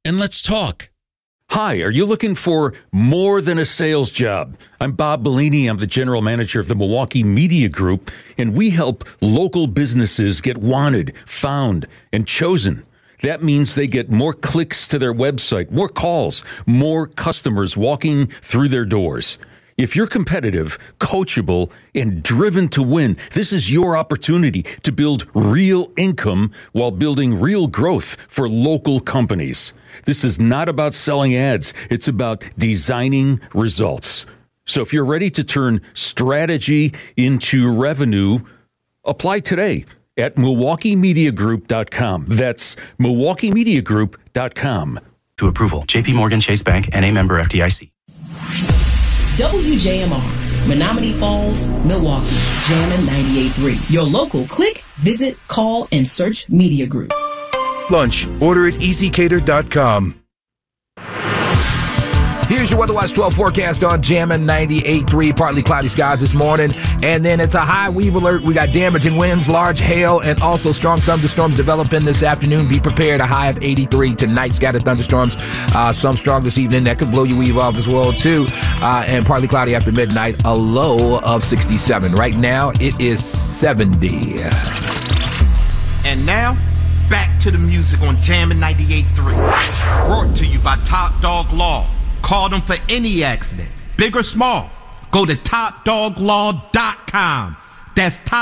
and let's talk. Hi, are you looking for more than a sales job? I'm Bob Bellini. I'm the general manager of the Milwaukee Media Group, and we help local businesses get wanted, found, and chosen. That means they get more clicks to their website, more calls, more customers walking through their doors. If you're competitive, coachable, and driven to win, this is your opportunity to build real income while building real growth for local companies. This is not about selling ads. It's about designing results. So if you're ready to turn strategy into revenue, apply today at MilwaukeeMediaGroup.com. That's MilwaukeeMediaGroup.com. To approval. JP Morgan Chase Bank, N.A. member FDIC. WJMR, Menominee Falls, Milwaukee, Jammin' 98.3. Your local click, visit, call, and search Media Group. Lunch. Order at easycater.com. Here's your Weather Watch 12 forecast on Jammin' 98.3. Partly cloudy skies this morning. And then it's a high wave alert. We got damaging winds, large hail, and also strong thunderstorms developing this afternoon. Be prepared. A high of 83 tonight. Scattered thunderstorms. Some strong this evening. That could blow your weave off as well, too. And partly cloudy after midnight. A low of 67. Right now, it is 70. And now, back to the music on Jammin' 98.3. Brought to you by Top Dog Law. Call them for any accident, big or small. Go to TopDogLaw.com. That's Top